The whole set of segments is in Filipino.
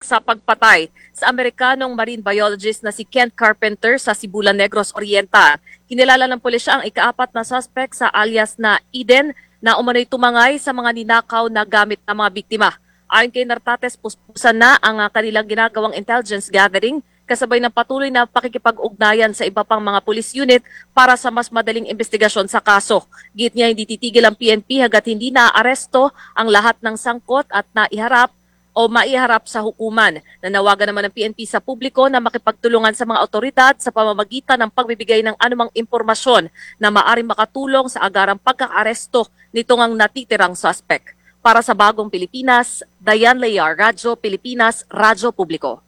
sa pagpatay sa Amerikanong marine biologist na si Kent Carpenter sa Sibulan Negros Oriental. Kinilala ng pulisya ang ika-4 na suspect sa alias na Eden na umano'y tumangay sa mga ninakaw na gamit ng mga biktima. Ayon kay Nartates, puspusan na ang kanilang ginagawang intelligence gathering kasabay ng patuloy na pakikipag-ugnayan sa iba pang mga police unit para sa mas madaling investigasyon sa kaso. Git niya hindi titigil ang PNP hanggat hindi naaaresto ang lahat ng sangkot at maiharap sa hukuman. Nanawagan naman ng PNP sa publiko na makipagtulungan sa mga otoridad sa pamamagitan ng pagbibigay ng anumang impormasyon na maaaring makatulong sa agarang pagkaaresto nitong ang natitirang suspect. Para sa Bagong Pilipinas, Dayan Layar, Radyo Pilipinas, Radyo Publiko.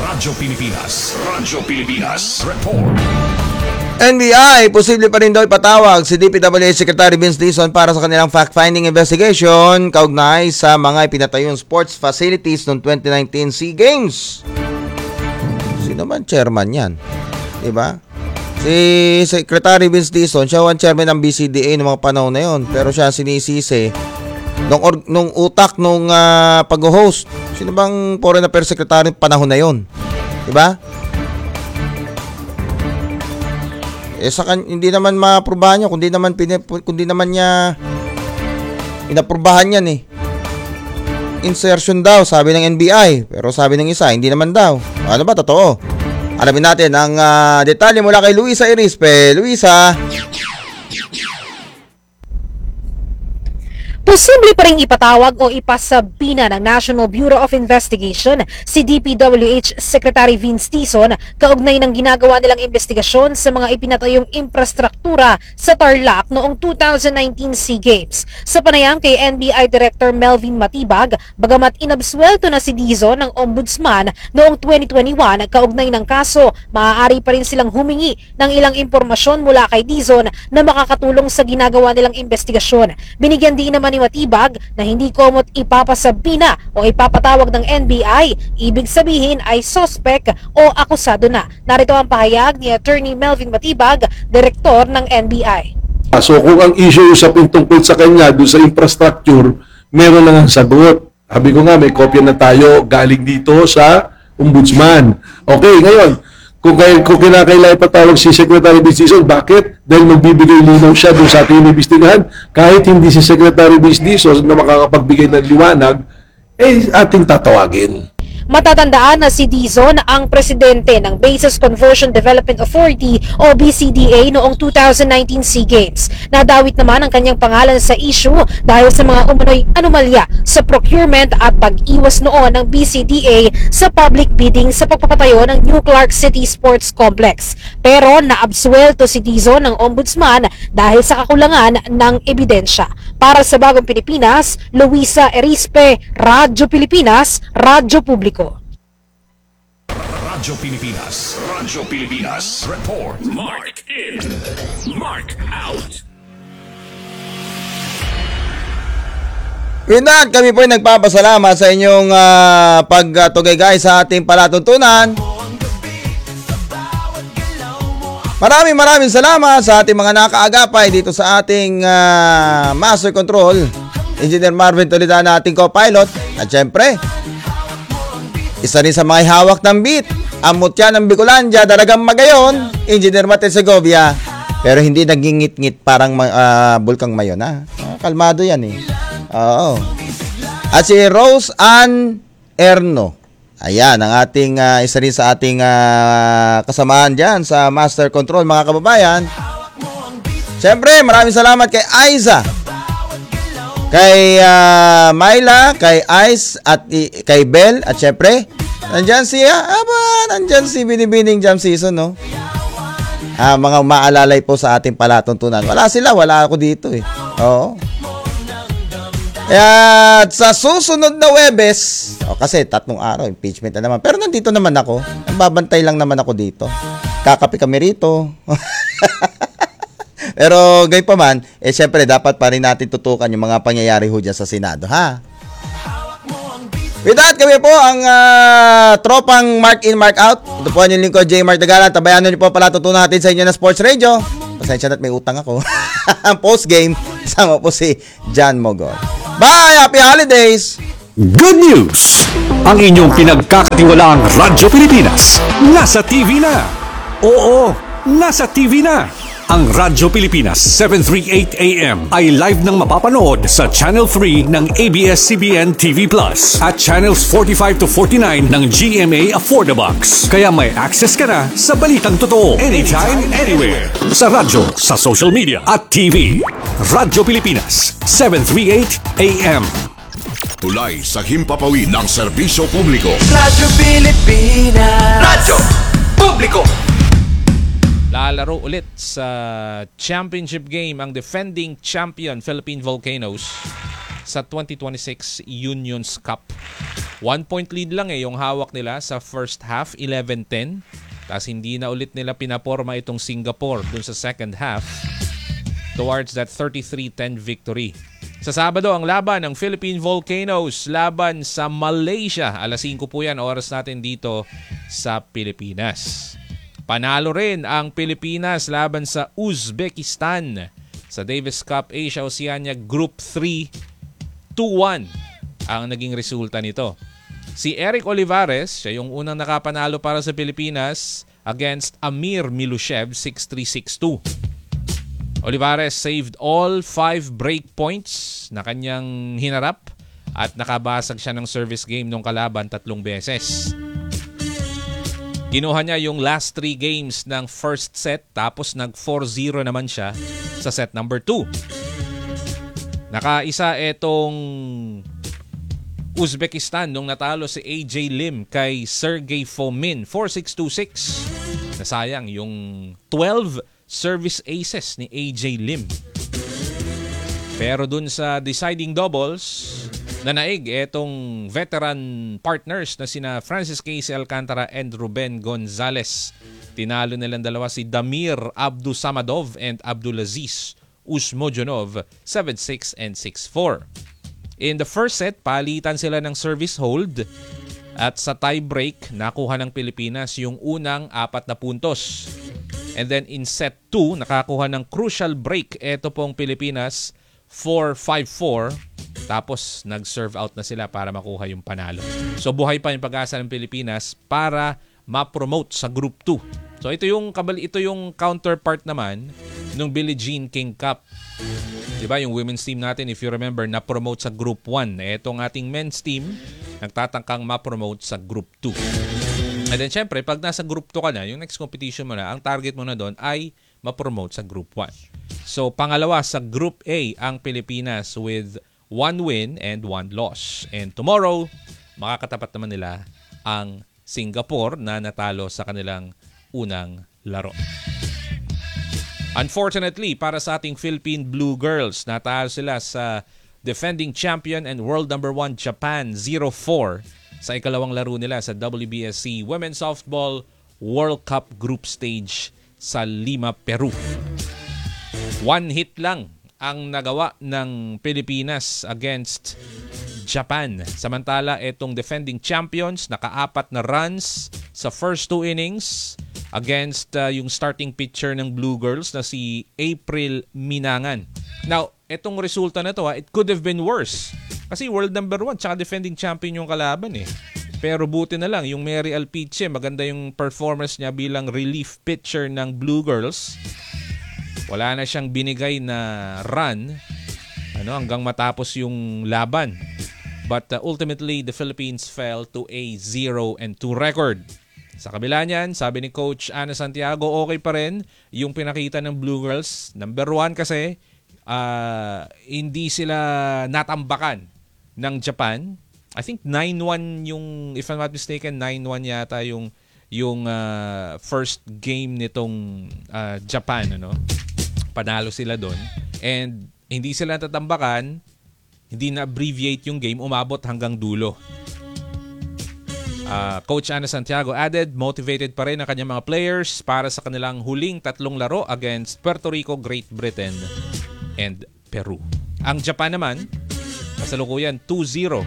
Radyo Pilipinas, report. NBI, posible pa rin daw ipatawag si DPWH Secretary Vince Dizon para sa kanilang fact-finding investigation kaugnay sa mga ipinatayong sports facilities noong 2019 SEA Games. Sino man chairman yan? Diba? Si Secretary Vince Dizon, siya ang chairman ng BCDA noong mga panahon na yun. Pero siya sinisisi nung utak nung pag-host. Sino bang foreign affairs secretary panahon na yun? Diba? Hindi naman maaprubahan niya kundi naman niya inaprubahan yan eh. Insertion daw, sabi ng NBI. Pero sabi ng isa, hindi naman daw. Ano ba, totoo? Alamin natin ang detalye mula kay Luisa Irispe. Luisa. Posible pa ring ipatawag o ipasabina ng National Bureau of Investigation si DPWH Secretary Vince Dizon kaugnay ng ginagawa nilang investigasyon sa mga ipinatayong infrastruktura sa Tarlac noong 2019 SEA Games. Sa panayam kay NBI Director Melvin Matibag, bagamat inabsuelto na si Dizon ng Ombudsman noong 2021 kaugnay ng kaso, maaari pa rin silang humingi ng ilang impormasyon mula kay Dizon na makakatulong sa ginagawa nilang investigasyon. Binigyan din naman ni Matibag na hindi komot ipapasabina o ipapatawag ng NBI, ibig sabihin ay suspect o akusado na. Narito ang pahayag ni Attorney Melvin Matibag, Direktor ng NBI. So kung ang issue usapin tungkol sa kanya doon sa infrastructure, meron lang ang sagot. Sabi ko nga, may kopya na tayo galing dito sa Ombudsman. Okay, ngayon, kung kinakailangan ipatawag si Secretary Vince Dizon, bakit? Dahil magbibigay linaw siya doon sa ating investigahan, kahit hindi si Secretary Vince Dizon na makakapagbigay ng liwanag, ating tatawagin. Matatandaan na si Dizon ang presidente ng Bases Conversion Development Authority o BCDA noong 2019 SEA Games. Nadawit naman ang kanyang pangalan sa issue dahil sa mga umano'y anomalya sa procurement at pag-iwas noon ng BCDA sa public bidding sa pagpapatayo ng New Clark City Sports Complex. Pero naabsuelto si Dizon ng Ombudsman dahil sa kakulangan ng ebidensya. Para sa Bagong Pilipinas, Luisa Erispe, Radyo Pilipinas, Radyo Publiko. Radyo Pilipinas, report. Mark in, mark out. Pinat, kami po ay nagpapasalamat sa inyong pagtugay sa ating palatuntunan. Maraming salamat sa ating mga nakaagapay dito sa ating Master Control, Engineer Marvin Toledano, ating co-pilot. At syempre, isa rin sa mga hawak ng beat, ang mutya ng Bicolandia, Dalagang Magayon, Engineer Mate Segovia. Pero hindi nagingit-ngit parang Bulkang Mayon, ha? Kalmado yan eh. Oo. At si Rose Ann Erno. Ayan, ang ating isa rin sa ating kasamaan dyan sa Master Control, mga kababayan. Siyempre, maraming salamat kay Aiza, kay Myla, kay Ice, at kay Bell. At siyempre, nandyan si Binibining Jam Season, no? Mga umaalalay po sa ating palatuntunan. Wala sila, wala ako dito eh. Oo. At sa susunod na Webes, kasi 3 araw, impeachment na naman. Pero nandito naman ako. Nagbabantay lang naman ako dito. Kakape kami rito. Pero gayon pa man, syempre dapat pa rin natin tutukan yung mga pangyayari ho dyan sa Senado, ha? With that, kami po ang tropang Mark In, Mark Out. Ito po ang yung lingkod, J. Mark Dagalan. Tabayanan niyo po pala tutunan natin sa inyo na Sports Radio. Pasensya na't may utang ako. Ang post-game, kasama po si John Mogol. Bye! Happy holidays! Good news! Ang inyong pinagkakatiwalaang Radyo Pilipinas nasa TV na. Oo, nasa TV na. Ang Radyo Pilipinas 738 AM ay live nang mapapanood sa Channel 3 ng ABS-CBN TV Plus at Channels 45 to 49 ng GMA Affordabox. Kaya may access ka na sa balitang totoo anytime, anywhere. Sa radyo, sa social media at TV. Radyo Pilipinas 738 AM. Tulay sa himpapawid ng serbisyo publiko. Radyo Pilipinas. Radyo Publiko. Lalaro ulit sa championship game ang defending champion Philippine Volcanoes sa 2026 Unions Cup. 1 point lead lang yung hawak nila sa first half, 11-10. Tapos hindi na ulit nila pinaporma itong Singapore dun sa second half towards that 33-10 victory. Sa Sabado, ang laban ng Philippine Volcanoes laban sa Malaysia. Alas 5 po yan, oras natin dito sa Pilipinas. Panalo rin ang Pilipinas laban sa Uzbekistan sa Davis Cup Asia Oceania Group 3. 2-1 ang naging resulta nito. Si Eric Olivares, siya yung unang nakapanalo para sa Pilipinas against Amir Milushev 6-3, 6-2. Olivares saved all 5 break points na kanyang hinarap at nakabasag siya ng service game nung kalaban 3 beses. Kinuha niya yung last 3 games ng first set tapos nag 4-0 naman siya sa set number 2. Nakaisa etong Uzbekistan nung natalo si AJ Lim kay Sergey Fomin 4-6, 2-6. Nasayang yung 12 service aces ni AJ Lim. Pero dun sa deciding doubles, nanaig etong veteran partners na sina Francis Casey Alcantara and Ruben Gonzalez. Tinalo nilang dalawa si Damir Abdusamadov and Abdulaziz Usmojonov 7-6 and 6-4. In the first set, palitan sila ng service hold at sa tie break, nakuha ng Pilipinas yung unang 4 na puntos. And then in set 2, nakakuha ng crucial break eto pong Pilipinas 4-5-4. Tapos nag-serve out na sila para makuha yung panalo. So buhay pa yung pag-asa ng Pilipinas para ma-promote sa Group 2. So ito yung counterpart naman ng Billie Jean King Cup. 'Di ba yung women's team natin, if you remember, na-promote sa Group 1. Etong ating men's team nagtatangkang ma-promote sa Group 2. And then syempre, pag nasa Group 2 ka na, yung next competition mo na, ang target mo na doon ay ma-promote sa Group 1. So pangalawa sa Group A ang Pilipinas with 1 win and 1 loss. And tomorrow, makakatapat naman nila ang Singapore na natalo sa kanilang unang laro. Unfortunately, para sa ating Philippine Blue Girls, natalo sila sa defending champion and world number 1 Japan 0-4 sa ikalawang laro nila sa WBSC Women's Softball World Cup Group Stage sa Lima, Peru. 1 hit lang ang nagawa ng Pilipinas against Japan. Samantala, itong defending champions, naka-4 na runs sa first 2 innings against yung starting pitcher ng Blue Girls na si April Minangan. Now, itong resulta na to, it could have been worse. Kasi world number 1 tsaka defending champion yung kalaban eh. Pero buti na lang, yung Mary Alpiche, maganda yung performance niya bilang relief pitcher ng Blue Girls. Wala na siyang binigay na run hanggang matapos yung laban. But ultimately, the Philippines fell to a 0-2 record. Sa kabila niyan, sabi ni Coach Ana Santiago, okay pa rin yung pinakita ng Blue Girls. Number 1 kasi, hindi sila natambakan ng Japan. I think 9-1 yung, if I'm not mistaken, 9-1 yata yung first game nitong Japan, Panalo sila doon. And hindi sila tatambakan, hindi na-abbreviate yung game, umabot hanggang dulo. Coach Ana Santiago added, motivated pa rin ang kanyang mga players para sa kanilang huling 3 laro against Puerto Rico, Great Britain, and Peru. Ang Japan naman, kasalukuyan 2-0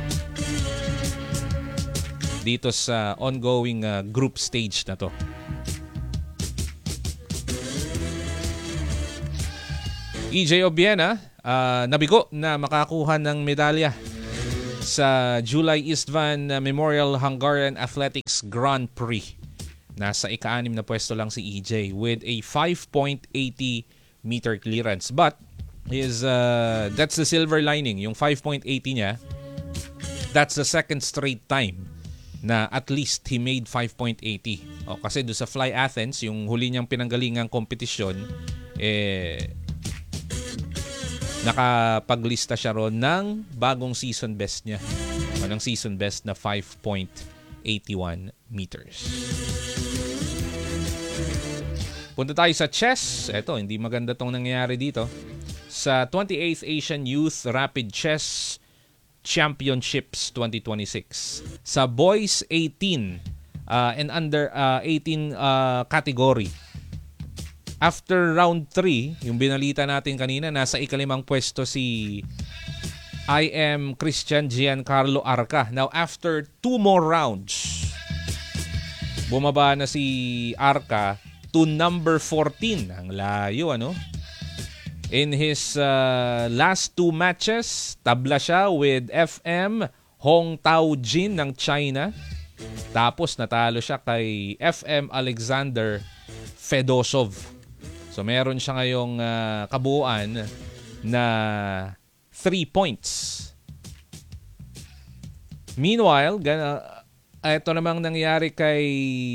dito sa ongoing group stage na to. EJ Obiena, nabigo na makakuha ng medalya sa July Istvan Memorial Hungarian Athletics Grand Prix. Nasa ika-6 na pwesto lang si EJ with a 5.80 meter clearance. But that's the silver lining. Yung 5.80 niya, that's the second straight time na at least he made 5.80. Kasi doon sa Fly Athens, yung huli niyang pinanggalingang kompetisyon, nakapaglista siya ron ng bagong season best niya. Ng season best na 5.81 meters. Punta tayo sa chess. Eto, hindi maganda tong nangyayari dito. Sa 28th Asian Youth Rapid Chess Championships 2026. Sa boys 18 and under 18 category. After round 3, yung binalita natin kanina, nasa ika-5 pwesto si IM Christian Giancarlo Arca. Now, after 2 more rounds, bumaba na si Arca to number 14. Ang layo, ano? In his last 2 matches, tabla siya with FM Hong Tao Jin ng China. Tapos natalo siya kay FM Alexander Fedosov. So meron siya ngayong kabuuan na 3 points. Meanwhile, ito namang nangyari kay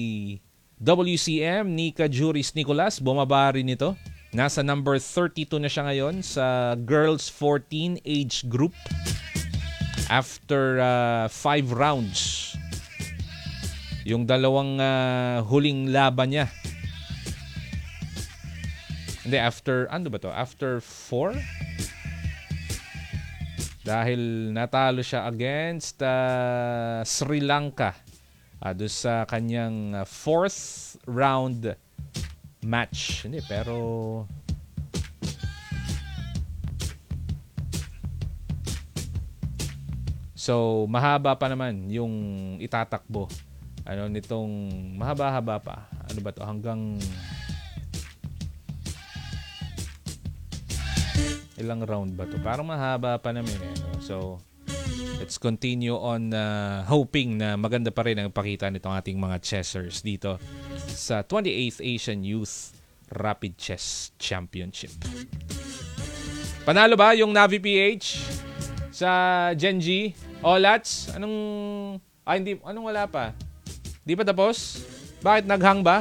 WCM, Nika Juris Nicolas, bumaba rin ito. Nasa number 32 na siya ngayon sa girls 14 age group after 5 rounds. Yung dalawang huling laban niya. Hindi, after, ano ba to? After 4? Dahil natalo siya against Sri Lanka. Doon sa kanyang 4th round match. Hindi, pero so, mahaba pa naman yung itatakbo. Nitong mahaba-haba pa. Ano ba to? Hanggang ilang round ba to? Parang mahaba pa naman. So, let's continue on hoping na maganda pa rin ang pakita nitong ating mga chessers dito sa 28th Asian Youth Rapid Chess Championship. Panalo ba yung Navi PH sa Genji? Olats? Anong wala pa? Di pa tapos? Bakit naghang ba?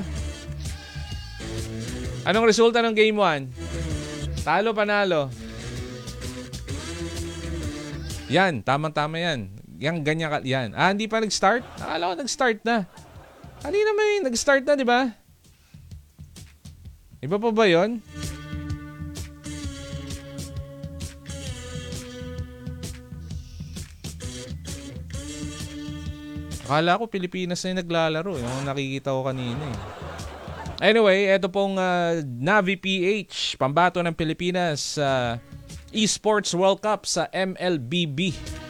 Anong resulta ng Game 1? Talo, panalo? Yan, tamang-tama yan. Yan, ganyan ka. Yan. Hindi pa nag-start? Akala ko nag-start na. Kanina may nag-start na, di ba? Iba pa ba yun? Akala ko Pilipinas na yung naglalaro. Yung nakikita ko kanina eh. Anyway, eto pong Navi PH, pambato ng Pilipinas sa Esports World Cup sa MLBB,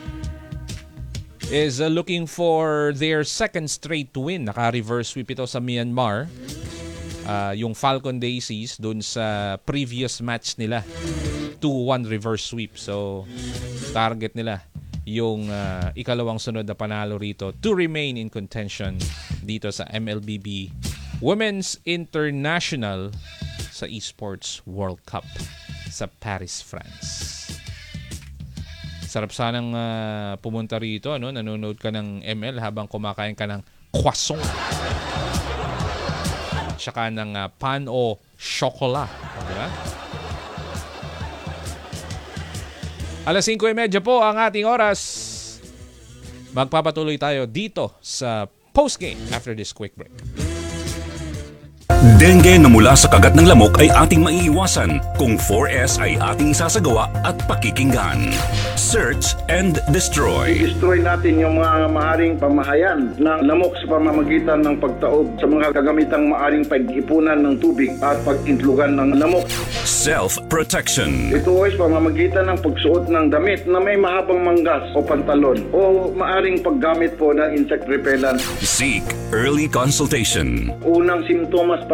is looking for their second straight win. Naka-reverse sweep ito sa Myanmar. Yung Falcon Daisies dun sa previous match nila. 2-1 reverse sweep. So, target nila yung ikalawang sunod na panalo rito to remain in contention dito sa MLBB Women's International sa Esports World Cup sa Paris, France. Sarap sanang pumunta rito, nanonood ka ng ML habang kumakain ka ng croissant tsaka ng pan o chocolat, diba? 5:30 po ang ating oras. Magpapatuloy tayo dito sa postgame after this quick break. Dengue na mula sa kagat ng lamok ay ating maiiwasan kung 4S ay ating sasagawa at pakikinggan. Search and destroy. Destroy natin yung mga maaring pamahayan ng lamok sa pamamagitan ng pagtaob sa mga kagamitang maaring pag-ipunan ng tubig at pag-intlugan ng lamok. Self-protection. Ito ay pamamagitan ng pagsuot ng damit na may mahabang manggas o pantalon o maaring paggamit po ng insect repellent. Seek early consultation. Unang simptomas pa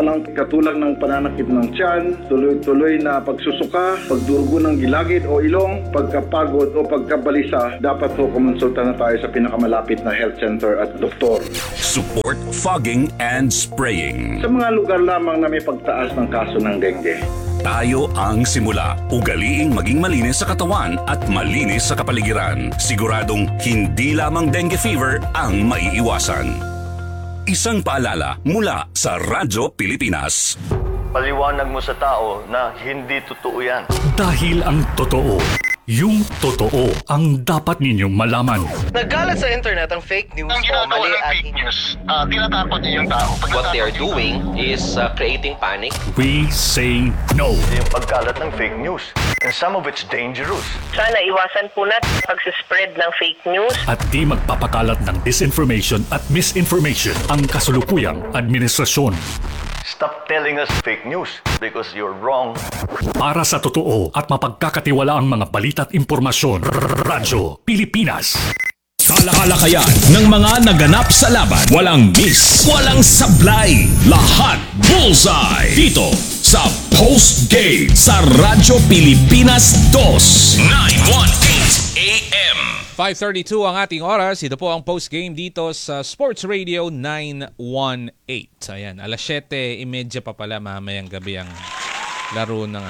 samantalang katulad ng pananakit ng tiyan, tuloy-tuloy na pagsusuka, pagdurugo ng gilagid o ilong, pagkapagod o pagkabalisa, dapat po kumonsulta na tayo sa pinakamalapit na health center at doktor. Support fogging and spraying. Sa mga lugar lamang na may pagtaas ng kaso ng dengue. Tayo ang simula. Ugaliing maging malinis sa katawan at malinis sa kapaligiran. Siguradong hindi lamang dengue fever ang maiiwasan. Isang paalala mula sa Radyo Pilipinas. Paliwanag mo sa tao na hindi totoo yan. Dahil ang totoo, yung totoo ang dapat ninyong malaman. Nagkalat sa internet ang fake news o mali at Tinatakot niyo yung tao. What they are doing is creating panic. We say no. Yung pagkalat ng fake news. And some of it's dangerous. Sana iwasan po natin pag-spread ng fake news. At di magpapakalat ng disinformation at misinformation ang kasulukuyang administrasyon. Stop telling us fake news because you're wrong. Para sa totoo at mapagkakatiwalaang mga balita at impormasyon, Radyo Pilipinas. Talakayan ng mga naganap sa laban. Walang miss, walang sablay. Lahat bullseye. Dito sa Post Game sa Radyo Pilipinas 2, 918 AM. 5:32 ang ating oras. Ito po ang post-game dito sa Sports Radio 918. Ayan, alas 7:30 pa pala mamayang gabi ang laro ng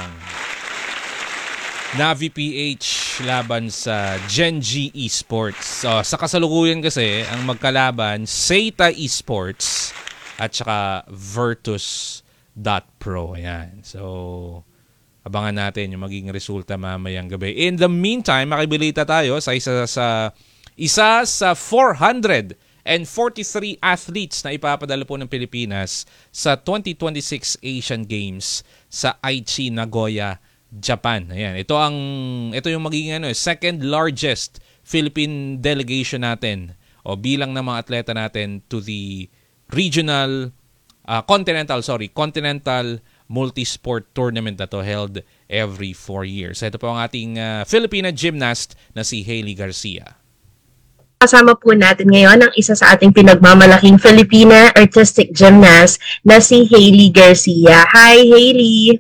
Navi PH laban sa Gen G Esports. Sa kasalukuyan kasi, ang magkalaban, Zeta Esports at saka Virtus.pro. Ayan. So, abangan natin yung magiging resulta mamayang gabi. In the meantime, makibalita tayo sa isa sa 443 athletes na ipapadala po ng Pilipinas sa 2026 Asian Games sa Aichi, Nagoya, Japan. Ayan, ito yung magiging second largest Philippine delegation natin o bilang ng mga atleta natin to the continental multi-sport tournament na to held every 4 years. Ito po ang ating Filipina gymnast na si Hailey Garcia. Kasama po natin ngayon ang isa sa ating pinagmamalaking Filipina artistic gymnast na si Hailey Garcia. Hi, Hailey!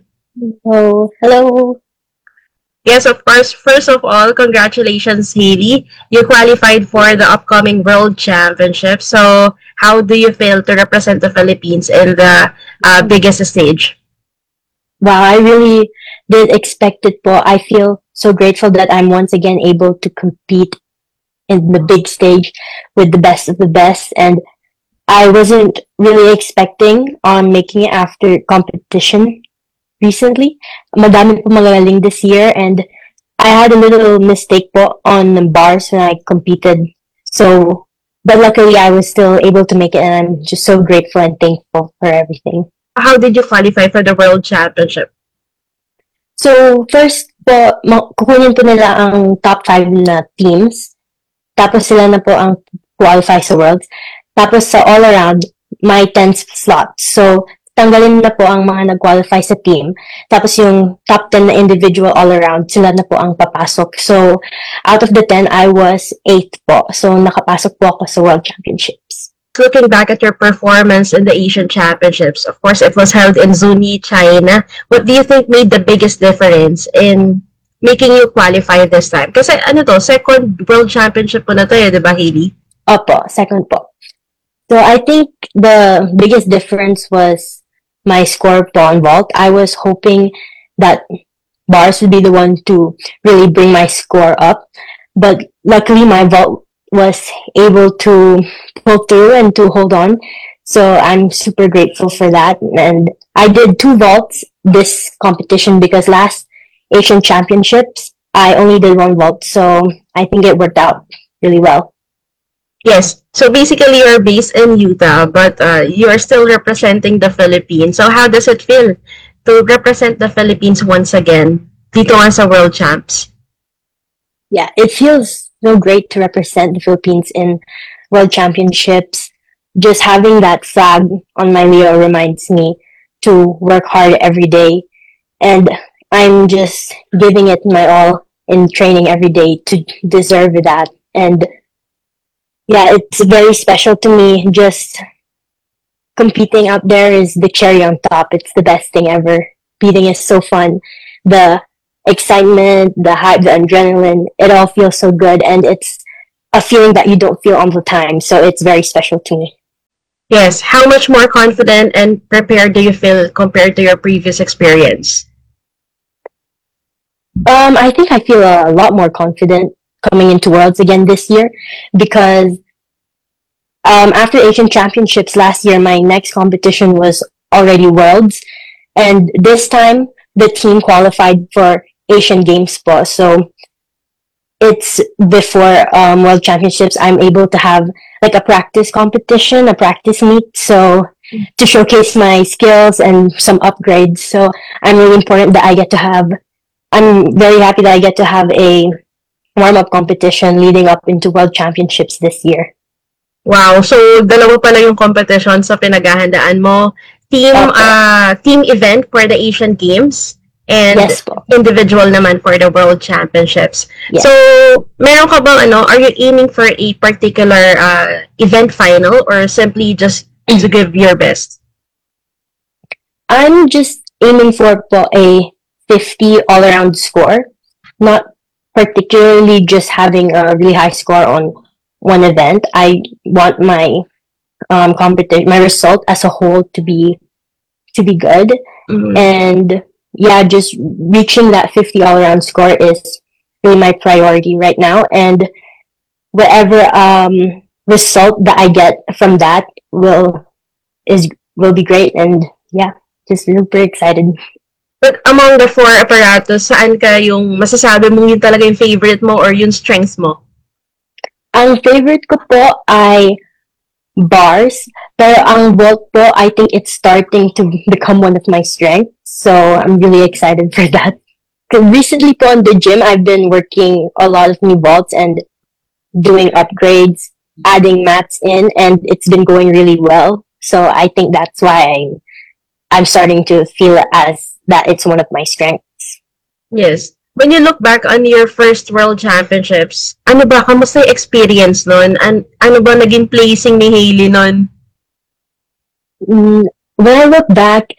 Hello. Yes, of course. First of all, congratulations, Hailey. You qualified for the upcoming World Championship. So, how do you feel to represent the Philippines in the biggest stage? Wow, I really did expect it po. I feel so grateful that I'm once again able to compete in the big stage with the best of the best. And I wasn't really expecting on making it after competition recently. Madami po magagaling this year, and I had a little mistake po on the bars when I competed. So, but luckily I was still able to make it, and I'm just so grateful and thankful for everything. How did you qualify for the World Championship? So, first po, kukunin po nila ang top 5 na teams. Tapos sila na po ang qualify sa Worlds. Tapos sa all-around, may 10 slots. So, tanggalin na po ang mga nag-qualify sa team. Tapos yung top 10 na individual all-around, sila na po ang papasok. So, out of the 10, I was 8th po. So, nakapasok po ako sa World Championships. Looking back at your performance in the Asian Championships, of course, it was held in Zuni, China. What do you think made the biggest difference in making you qualify this time? Kasi second World Championship po na to di ba, Hailey? Opo, second po. So, I think the biggest difference was my score po on vault. I was hoping that bars would be the one to really bring my score up. But luckily, my vault was able to pull through and to hold on. So I'm super grateful for that. And I did 2 vaults this competition because last Asian Championships, I only did 1 vault. So I think it worked out really well. Yes. So basically, you're based in Utah, but you are still representing the Philippines. So how does it feel to represent the Philippines once again dito nga sa World Champs? Yeah, it feels so great to represent the Philippines in World Championships. Just having that flag on my Leo reminds me to work hard every day. And I'm just giving it my all in training every day to deserve that. And yeah, it's very special to me just competing out there is the cherry on top. It's the best thing ever. Competing is so fun. The excitement, the hype, the adrenaline, it all feels so good, and it's a feeling that you don't feel all the time. So it's very special to me. Yes. How much more confident and prepared do you feel compared to your previous experience? I think I feel a lot more confident coming into Worlds again this year because after Asian Championships last year, my next competition was already Worlds, and this time the team qualified for Asian Games po. So it's before World Championships. I'm able to have like a practice competition, a practice meet, so to showcase my skills and some upgrades. So I'm really important that I get to have. I'm very happy that I get to have a warm-up competition leading up into World Championships this year. Wow. So, dalawa pala yung competition sa pinaghahandaan mo. Team event for the Asian Games and Yes po. individual naman for the World Championships. Yes. So, meron ka bang are you aiming for a particular event final or simply just to give your best? I'm just aiming for po a 50 all-around score, not particularly just having a really high score on one event. I want my competition, my result as a whole to be good, and yeah, just reaching that 50 all-around score is really my priority right now. And whatever result that I get from that will be great. And yeah, just super excited. But among the four apparatus, saan ka yung masasabi mong yun talaga yung favorite mo or yung strength mo? Ang favorite ko po ay bars, pero ang vault po, I think it's starting to become one of my strengths. So I'm really excited for that. Recently po in the gym, I've been working a lot of new vaults and doing upgrades, adding mats in, and it's been going really well. So I think that's why I'm starting to feel as that it's one of my strengths. Yes. When you look back on your first World Championships, ano ba, kamusta yung experience nun? Ano ba naging placing ni Hailey nun? When I look back,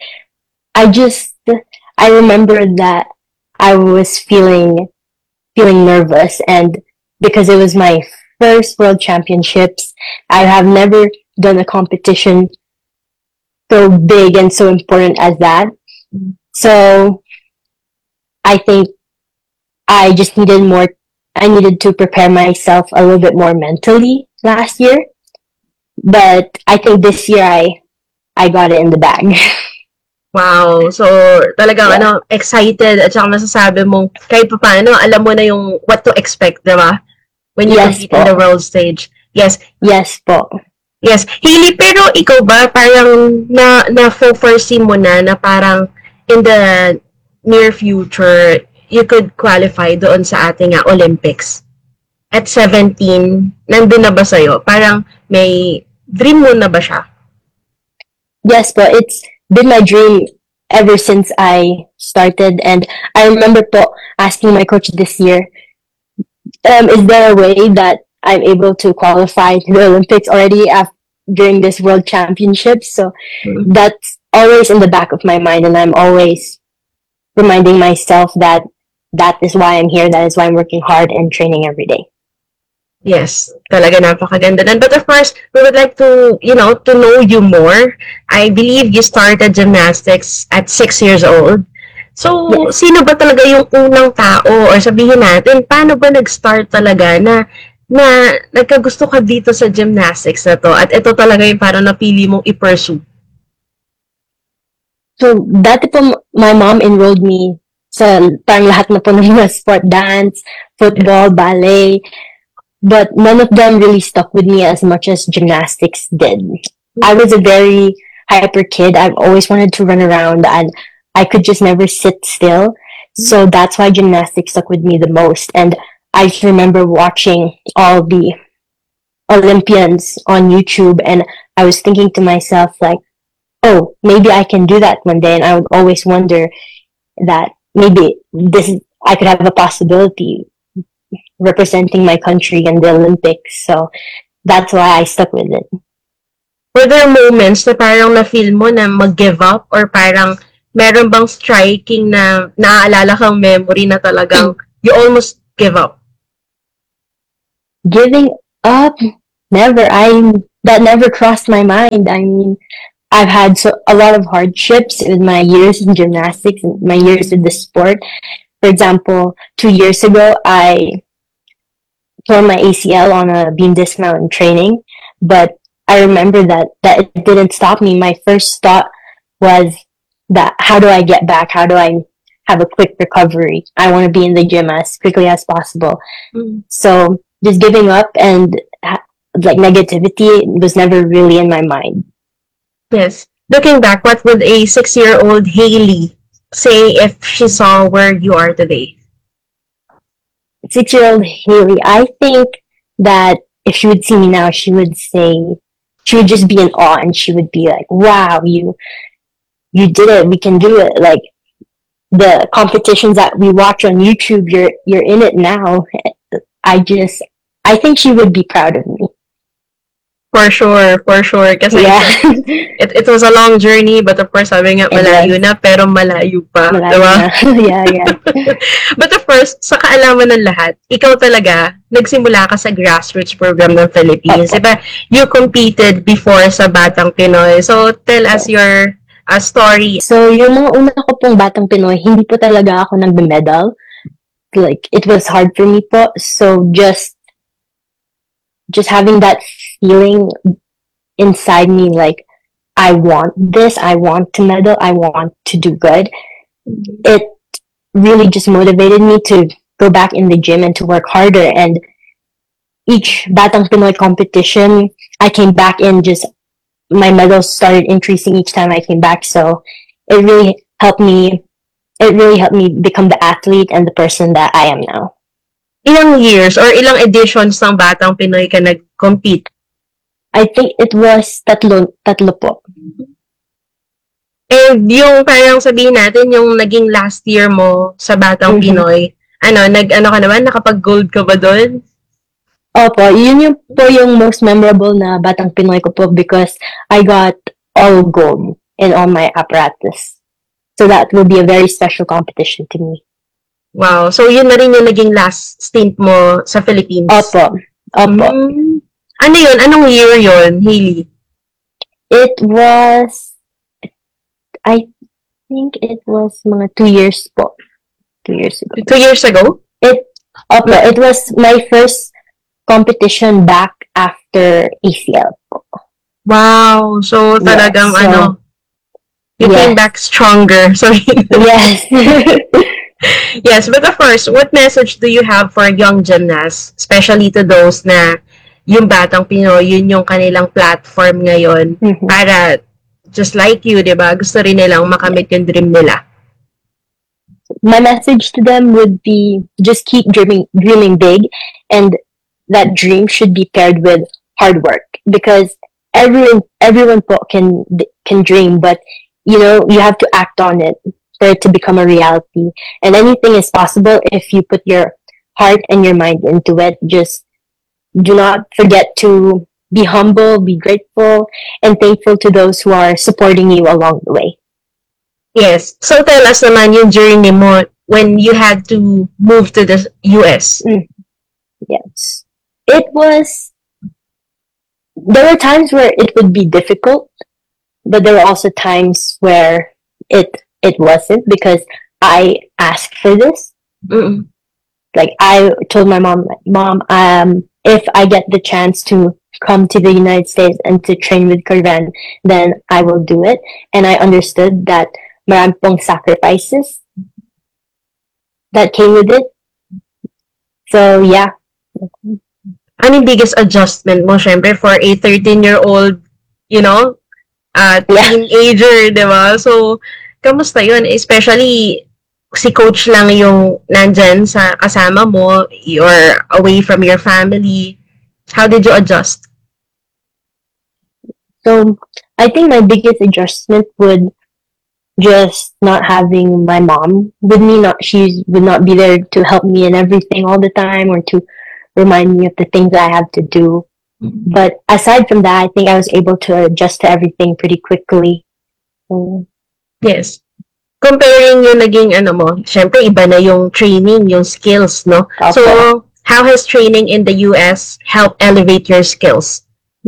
I remember that I was feeling nervous, and because it was my first World Championships, I have never done a competition so big and so important as that. So I think I just needed more. I needed to prepare myself a little bit more mentally last year, but I think this year I got it in the bag. Wow. So, talagang excited at saka masasabi mong kahit pa paano, alam mo na yung what to expect, diba? When you compete in the world stage. Yes. Yes po. Yes. Hailey, pero ikaw ba parang na-foresee mo na parang in the near future, you could qualify doon sa ating Olympics? At 17, nandun na ba sa'yo? Parang may dream mo na ba siya? Yes, but it's been my dream ever since I started. And I remember po asking my coach this year, is there a way that I'm able to qualify to the Olympics already during this World Championships? So that's always in the back of my mind, and I'm always reminding myself that is why I'm here, that is why I'm working hard and training every day. Yes, talaga napakaganda nun. But of course, we would like to, to know you more. I believe you started gymnastics at 6 years old. So, sino ba talaga yung unang tao, or sabihin natin, paano ba nag-start talaga na nagkagusto ka dito sa gymnastics na to, at ito talaga yung parang napili mong i-pursue? So, dati po, my mom enrolled me sa parang lahat na po ng mga sport, dance, football, ballet, but none of them really stuck with me as much as gymnastics did. I was a very hyper kid. I've always wanted to run around, and I could just never sit still. So that's why gymnastics stuck with me the most. And I just remember watching all the Olympians on YouTube, and I was thinking to myself, like, oh, maybe I can do that one day. And I would always wonder that maybe I could have a possibility representing my country in the Olympics. So that's why I stuck with it. were there moments na parang na-feel mo na mag-give up or parang meron bang striking na naaalala kang memory na talagang you almost give up? Giving up? Never. That never crossed my mind. I mean, I've had a lot of hardships in my years in gymnastics and my years in the sport. For example, 2 years ago, I tore my ACL on a beam dismount in training, but I remember that it didn't stop me. My first thought was that how do I get back? How do I have a quick recovery? I want to be in the gym as quickly as possible. So just giving up and like negativity was never really in my mind. Yes. Looking back, what would a 6-year-old Hailey say if she saw where you are today? 6-year-old Hailey, I think that if she would see me now, she would just be in awe and she would be like, wow, you did it. We can do it. Like the competitions that we watch on YouTube, you're in it now. I think she would be proud of me. For sure. Kasi it was a long journey, but of course, sabi nga, malayo na, pero malayo pa. Diba? Yeah. But of course, sa kaalaman ng lahat, ikaw talaga, nagsimula ka sa grassroots program ng Philippines. Diba? You competed before sa Batang Pinoy. So, tell us your story. So, yung mga una ko pong Batang Pinoy, hindi po talaga ako nagbe-medal. Like, it was hard for me po. So, just having that feeling inside me, like, I want this, I want to medal, I want to do good. It really just motivated me to go back in the gym and to work harder. And each Batang Pinoy competition, I came back in, my medals started increasing each time I came back. So it really helped me become the athlete and the person that I am now. Ilang years or ilang editions ng Batang Pinoy ka nag-compete? I think it was tatlo po. And yung parang sabihin natin, yung naging last year mo sa Batang Pinoy, nakapag-gold ka ba doon? Opo, yun yung most memorable na Batang Pinoy ko po because I got all gold in all my apparatus. So that will be a very special competition to me. Wow. So yun na rin yung naging last stint mo sa Philippines? Opo. Ano yun? Anong year yun, Hailey? It was, I think it was mga 2 years po. 2 years ago. 2 years ago? It was my first competition back after ACL po. Wow. So talagang you came back stronger. Sorry. Yes. Yes, but of course, what message do you have for young gymnasts, especially to those na yung Batang Pinoy, yun yung kanilang platform ngayon para just like you, di ba? Gusto rin nilang makamit yung dream nila. My message to them would be just keep dreaming big, and that dream should be paired with hard work because everyone po can dream, but you have to act on it for it to become a reality. And anything is possible if you put your heart and your mind into it. Just do not forget to be humble, be grateful, and thankful to those who are supporting you along the way. Yes. So tell us naman yung journey mo when you had to move to the US. Yes. There were times where it would be difficult, but there were also times where it wasn't because I asked for this. Like I told my mom, if I get the chance to come to the United States and to train with Curvan, then I will do it. And I understood that marami pong sacrifices that came with it. So, yeah. Ano yung biggest adjustment mo, syempre, for a 13-year-old, teenager, di ba? So, kamusta yun? Especially, si coach lang yung nandyan sa kasama mo, you're away from your family. How did you adjust? So, I think my biggest adjustment would just not having my mom with me. She would not be there to help me in everything all the time or to remind me of the things I have to do. But aside from that, I think I was able to adjust to everything pretty quickly. Yes. Comparing yung naging ano mo, syempre iba na yung training, yung skills, no? Opo. So, how has training in the US helped elevate your skills?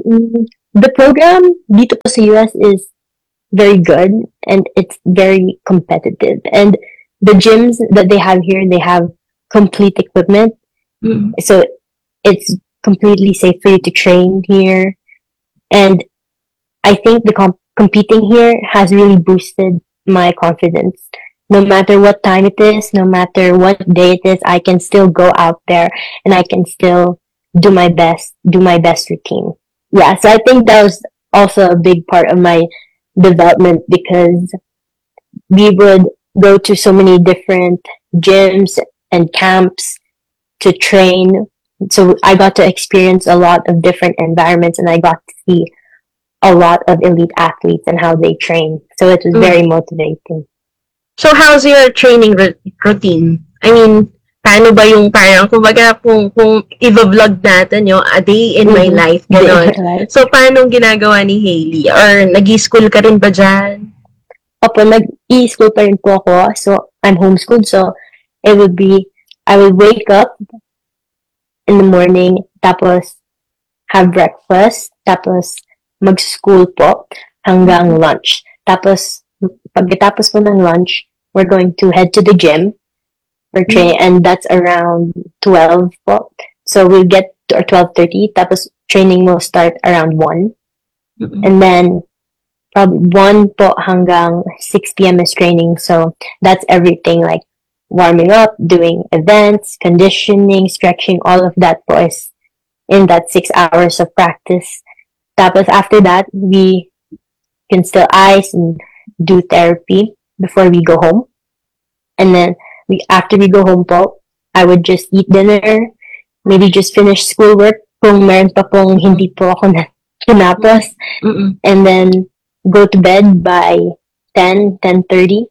The program dito po sa US is very good and it's very competitive. And the gyms that they have here, they have complete equipment. So it's completely safe for you to train here. And I think the competing here has really boosted my confidence. No matter what time it is, no matter what day it is, I can still go out there and I can still do my best routine. Yeah, so I think that was also a big part of my development because we would go to so many different gyms and camps to train. So I got to experience a lot of different environments and I got to see a lot of elite athletes and how they train. So it was very motivating. So, how's your training routine? I mean, paano ba yung parang, kumbaga, kung i-vlog natin yung a day in my life, gano'n. So, paano ginagawa ni Hailey? Or nag-i-school ka rin ba dyan? Opo, nag-i-school pa rin po ako. So, I'm homeschooled. So, it would be, I would wake up in the morning, tapos have breakfast, tapos mag-school po hanggang lunch. Tapos, pagkatapos po ng lunch, we're going to head to the gym for training, and that's around 12 po. So, we'll get to 12:30, tapos training will start around 1. And then, from 1 po hanggang 6 p.m. is training. So, that's everything like warming up, doing events, conditioning, stretching, all of that po is in that 6 hours of practice. Tapos after that, we can still ice and do therapy before we go home. And then after we go home po, I would just eat dinner, maybe just finish schoolwork kung meron pa pong hindi po ako na tinapos. And then go to bed by 10:30.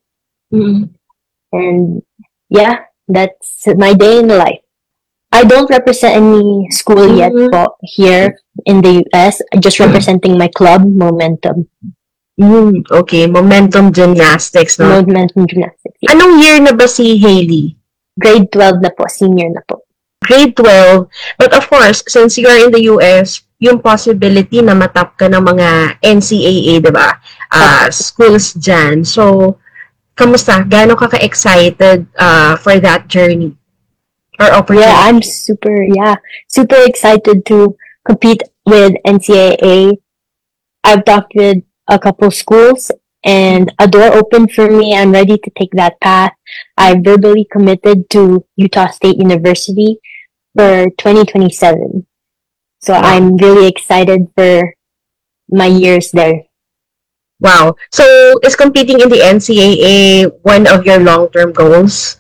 And yeah, that's my day in the life. I don't represent any school yet po here in the US. I'm just representing my club, Momentum. Okay, Momentum Gymnastics, no? Momentum Gymnastics. Yeah. Anong year na ba si Hailey? Grade 12 na po, senior na po. Grade 12. But of course, since you are in the US, yung possibility na matap ka ng mga NCAA, di ba? Schools dyan. So, kamusta? Gaano ka ka-excited for that journey? Or opportunity? Yeah, I'm super excited to compete with NCAA. I've talked with a couple schools and a door opened for me. I'm ready to take that path. I verbally committed to Utah State University for 2027. So I'm really excited for my years there. Wow. So is competing in the NCAA one of your long-term goals?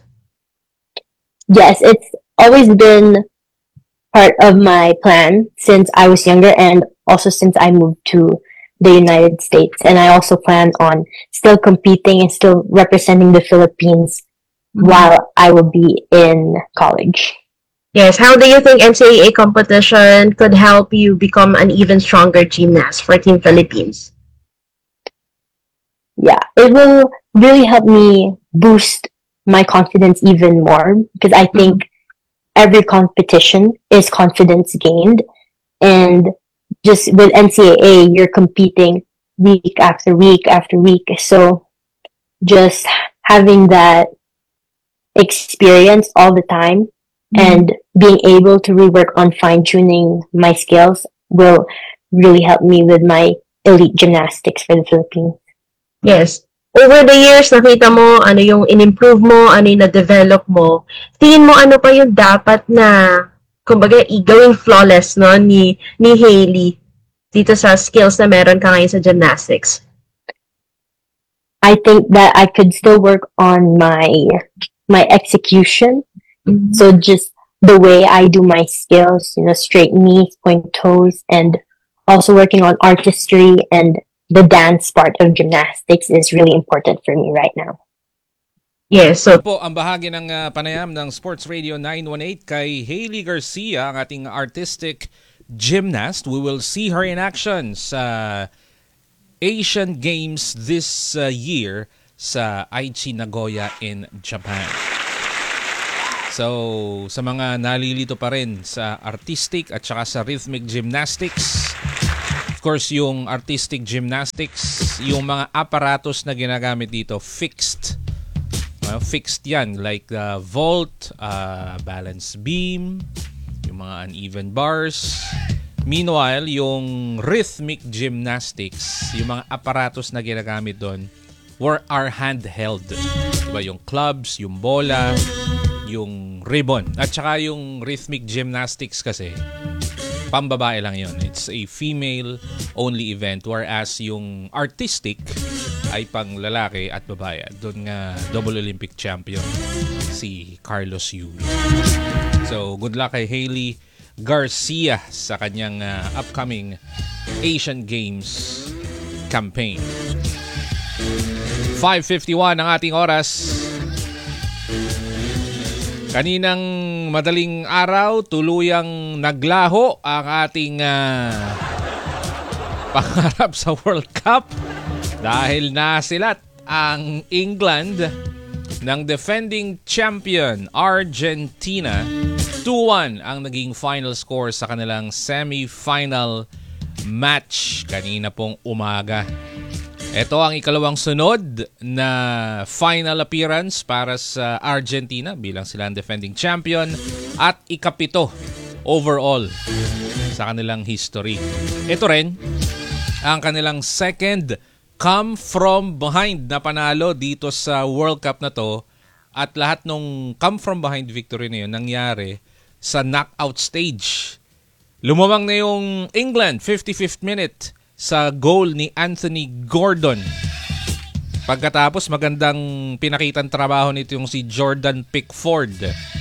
Yes, it's always been part of my plan since I was younger and also since I moved to the United States. And I also plan on still competing and still representing the Philippines while I will be in college. Yes. How do you think NCAA competition could help you become an even stronger gymnast for Team Philippines? Yeah, it will really help me boost my confidence even more because I think every competition is confidence gained. And just with NCAA, you're competing week after week after week. So just having that experience all the time and being able to rework on fine-tuning my skills will really help me with my elite gymnastics for the Philippines. Yes. Over the years, nakita mo ano yung in-improve mo, ano yung na-develop mo. Tingin mo ano pa yung dapat na, kumbaga, gawing flawless no, ni Hailey dito sa skills na meron ka ngayon sa gymnastics? I think that I could still work on my execution. So just the way I do my skills, straight knees, point toes, and also working on artistry and the dance part of gymnastics is really important for me right now. Yes, so po ang bahagi ng panayam ng Sports Radio 918 kay Hailey Garcia, ang ating artistic gymnast. We will see her in action sa Asian Games this year sa Aichi, Nagoya in Japan. So, sa mga nalilito pa rin sa artistic at saka sa rhythmic gymnastics, of course, yung artistic gymnastics, yung mga aparatos na ginagamit dito, fixed. Fixed yan, like vault, balance beam, yung mga uneven bars. Meanwhile, yung rhythmic gymnastics, yung mga aparatos na ginagamit doon, are handheld. Diba? Yung clubs, yung bola, yung ribbon. At saka yung rhythmic gymnastics kasi, pambabae lang yun. It's a female-only event. Whereas yung artistic ay pang lalaki at babae. Doon nga double Olympic champion si Carlos Yulo. So, good luck kay Hailey Garcia sa kanyang upcoming Asian Games campaign. 5:51 ang ating oras. Kaninang madaling araw, tuluyang naglaho ang ating pangarap sa World Cup dahil nasilat ang England ng defending champion Argentina. 2-1 ang naging final score sa kanilang semi-final match kanina pong umaga. Ito ang ikalawang sunod na final appearance para sa Argentina bilang sila ang defending champion at ikapito overall sa kanilang history. Ito rin ang kanilang second come from behind na panalo dito sa World Cup na to, at lahat nung come from behind victory na yun nangyari sa knockout stage. Lumamang na yung England 55th minute sa goal ni Anthony Gordon. Pagkatapos, magandang pinakitang trabaho nito yung si Jordan Pickford.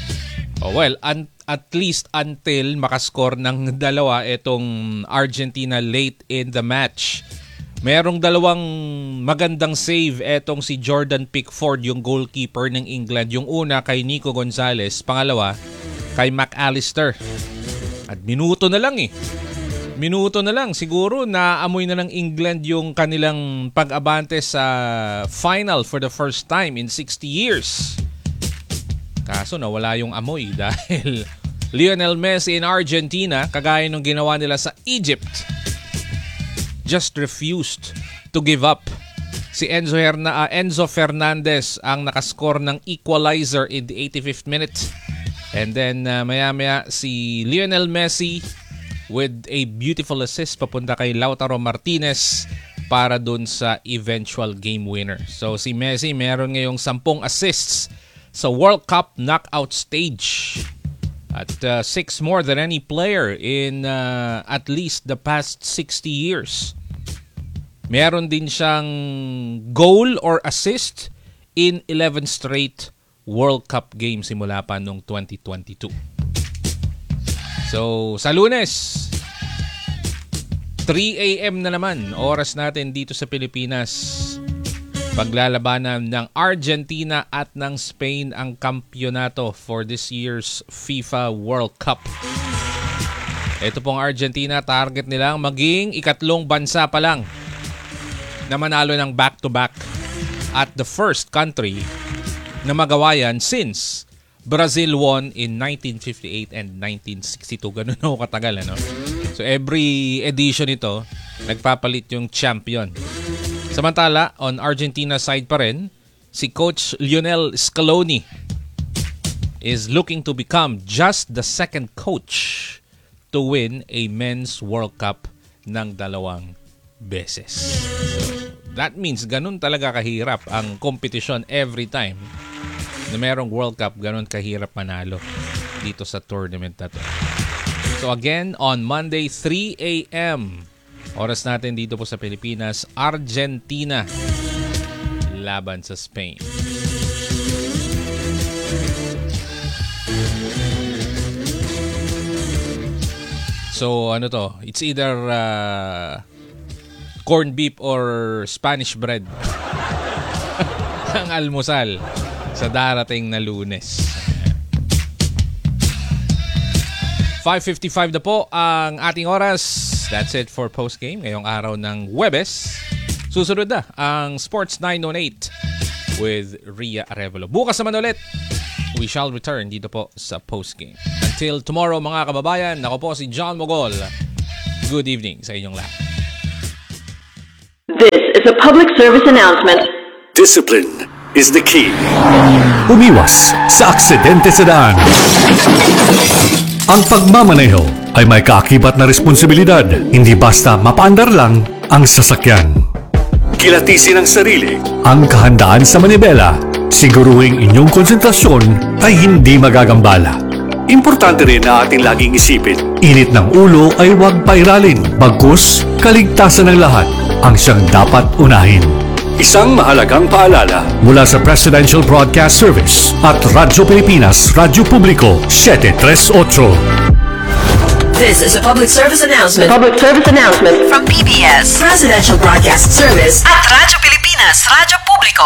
At least until makascore ng dalawa itong Argentina late in the match. Merong dalawang magandang save etong si Jordan Pickford, yung goalkeeper ng England. Yung una kay Nico Gonzalez, pangalawa kay McAllister. At minuto na lang siguro naamoy na ng England yung kanilang pag-abante sa final for the first time in 60 years. Kaso nawala yung amoy dahil Lionel Messi in Argentina, kagaya nung ginawa nila sa Egypt, just refused to give up. Si Enzo Fernandez ang nakascore ng equalizer in the 85th minute. And then maya-maya si Lionel Messi with a beautiful assist papunta kay Lautaro Martinez para dun sa eventual game winner. So si Messi meron ngayong 10 assists sa World Cup knockout stage. At 6 more than any player in at least the past 60 years. Meron din siyang goal or assist in 11 straight World Cup games simula pa noong 2022. So, sa Lunes, 3 a.m. na naman, oras natin dito sa Pilipinas. Paglalabanan ng Argentina at ng Spain ang kampyonato for this year's FIFA World Cup. Ito pong Argentina, target nilang maging ikatlong bansa pa lang na manalo ng back-to-back at the first country na magawa yan since Brazil won in 1958 and 1962. Ganun ako katagal, ano? So every edition ito, nagpapalit yung champion. Samantala, on Argentina side pa rin, si Coach Lionel Scaloni is looking to become just the second coach to win a men's World Cup ng 2 beses. So, that means ganun talaga kahirap ang kompetisyon every time na merong World Cup, ganun kahirap manalo dito sa tournament na to. So again, on Monday, 3 a.m. oras natin dito po sa Pilipinas, Argentina laban sa Spain. So ano to? It's either corned beef or Spanish bread ang almusal sa darating na Lunes. 5:55 na po ang ating oras. That's it for postgame ngayong araw ng Huwebes. Susunod na ang Sports 908 with Rhea Arevalo. Bukas naman ulit, we shall return dito po sa postgame. Until tomorrow mga kababayan, ako po si John Mogol. Good evening sa inyong lahat. This is a public service announcement. Discipline is the key. Umiwas sa aksidente sa daan. Ang pagmamaneho ay may kaakibat na responsibilidad. Hindi basta mapaandar lang ang sasakyan. Kilatisin ang sarili, ang kahandaan sa manibela. Siguruhing inyong konsentrasyon ay hindi magagambala. Importante rin na ating laging isipin, init ng ulo ay huwag pairalin. Bagkus, kaligtasan ng lahat ang siyang dapat unahin. Isang mahalagang paalala mula sa Presidential Broadcast Service at Radyo Pilipinas, Radyo Publiko 738. This is a public service announcement. Public service announcement From PBS, Presidential Broadcast Service at Radyo Pilipinas, Radyo Publiko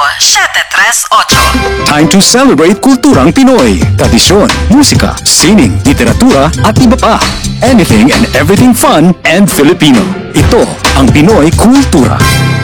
738. Time to celebrate kulturang Pinoy. Tradisyon, musika, sining, literatura at iba pa. Anything and everything fun and Filipino. Ito ang Pinoy Kultura.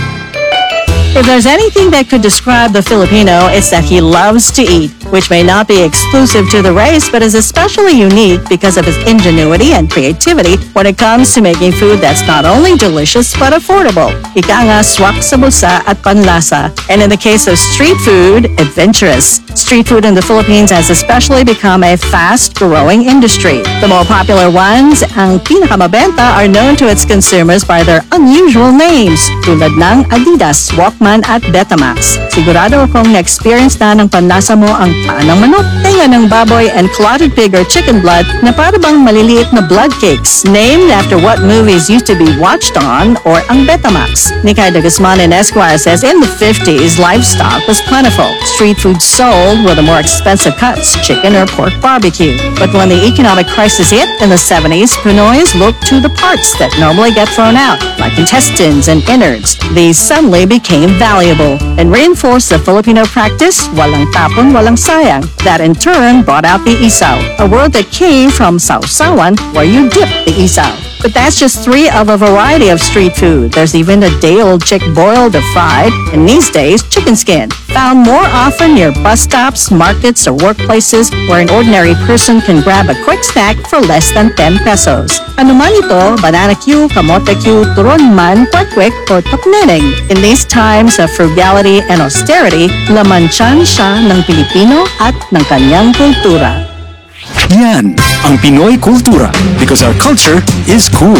If there's anything that could describe the Filipino, it's that he loves to eat, which may not be exclusive to the race, but is especially unique because of his ingenuity and creativity when it comes to making food that's not only delicious but affordable. Ika nga, swak sa bulsa at panlasa. And in the case of street food, adventurous. Street food in the Philippines has especially become a fast-growing industry. The more popular ones, ang pinakamabenta, are known to its consumers by their unusual names, tulad ng Adidas, Walkman at Betamax. Sigurado akong na-experience na ng panlasa mo ang paa ng manok, tenga ng baboy, and clotted pig or chicken blood na para bang maliliit na blood cakes, named after what movies used to be watched on, or ang Betamax. Nikay de Guzman in Esquire says in the 50s, livestock was plentiful. Street food sold were the more expensive cuts, chicken or pork barbecue. But when the economic crisis hit in the 70s, Pinoys looked to the parts that normally get thrown out, like intestines and innards. These suddenly became valuable and reinforced the Filipino practice, walang tapon, walang sayang. That in turn brought out the isaw, a word that came from sausawan, where you dip the isaw. But that's just three of a variety of street food. There's even a day-old chick boiled or fried, and these days, chicken skin. Found more often near bus stops, markets, or workplaces where an ordinary person can grab a quick snack for less than 10 pesos. Ano man ito, banana Q, kamote Q, turon man, kwek-kwek, or tokneneng. In these times of frugality and austerity, laman tiyan siya ng Pilipino at ng kanyang kultura. Yan ang Pinoy Kultura because our culture is cool.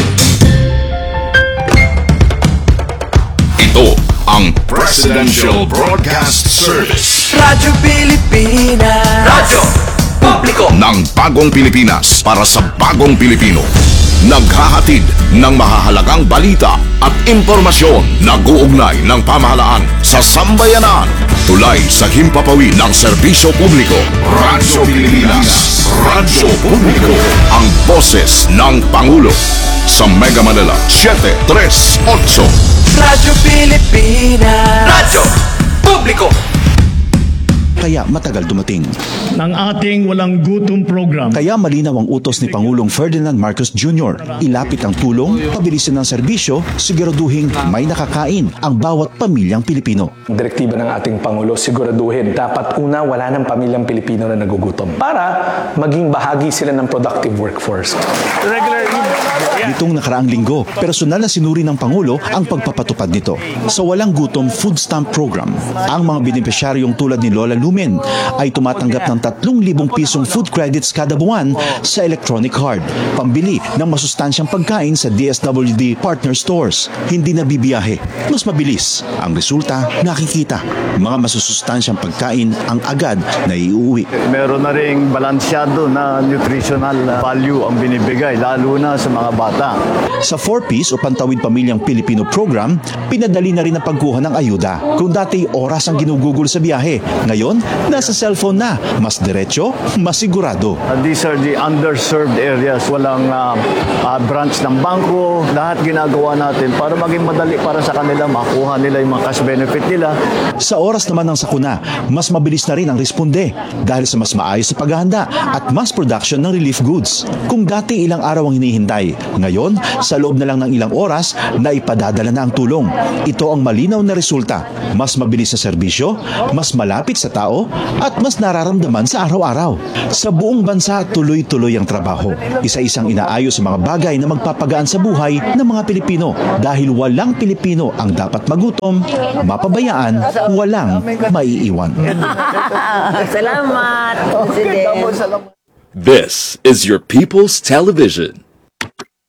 Ito ang Presidential Broadcast Service. Radyo Pilipinas, Radyo Publiko ng bagong Pilipinas para sa bagong Pilipino. Naghahatid ng mahahalagang balita at impormasyon na guugnay ng pamahalaan sa sambayanan. Tulay sa himpapawid ng serbisyo publiko. Radyo Pilipinas, Radyo Publiko, ang boses ng Pangulo. Sa Mega Manila, 738. Radyo Pilipinas, Radyo Publiko. Kaya matagal dumating ng ating walang gutom program. Kaya malinaw ang utos ni Pangulong Ferdinand Marcos Jr. Ilapit ang tulong, pabilisin ng serbisyo, siguraduhin may nakakain ang bawat pamilyang Pilipino. Direktiba ng ating Pangulo, siguraduhin dapat una wala ng pamilyang Pilipino na nagugutom para maging bahagi sila ng productive workforce. Nitong nakaraang linggo, personal na sinuri ng Pangulo ang pagpapatupad nito. Sa Walang Gutom Food Stamp Program, ang mga benepisyaryong tulad ni Lola Lumen ay tumatanggap ng 3,000 pisong food credits kada buwan sa electronic card, pambili ng masustansyang pagkain sa DSWD partner stores. Hindi na bibiyahe, mas mabilis. Ang resulta, nakikita. Mga masusustansyang pagkain ang agad na iuwi. Meron na ring balansyado na nutritional value ang binibigay, lalo na sa mga bata. Sa 4Ps o Pantawid Pamilyang Pilipino program, pinadali na rin ang pagkuha ng ayuda. Kung dati oras ang ginugugol sa biyahe, ngayon Ngayon, nasa cellphone na. Mas diretso, mas sigurado. These are the underserved areas. Walang branch ng bangko. Lahat ginagawa natin para maging madali para sa kanila, makuha nila yung mga cash benefit nila. Sa oras naman ng sakuna, mas mabilis na rin ang responde dahil sa mas maayos na paghahanda at mass production ng relief goods. Kung dati ilang araw ang hinihintay, ngayon, sa loob na lang ng ilang oras, na ipadadala na ang tulong. Ito ang malinaw na resulta. Mas mabilis na serbisyo, mas malapit sa tao, at mas nararamdaman sa araw-araw. Sa buong bansa, tuloy-tuloy ang trabaho. Isa-isang inaayos ang mga bagay na magpapagaan sa buhay ng mga Pilipino dahil walang Pilipino ang dapat magutom, mapabayaan, walang maiiwan. Salamat, President. This is your People's Television.